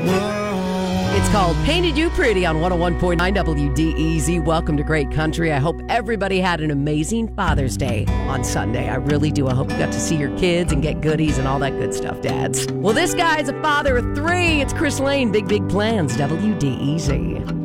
It's called Painted You Pretty on 101.9 WDEZ. Welcome to Great Country. I hope everybody had an amazing Father's Day on Sunday. I really do. I hope you got to see your kids and get goodies and all that good stuff, dads. Well, this guy's a father of 3. It's Chris Lane, Big Plans, WDEZ.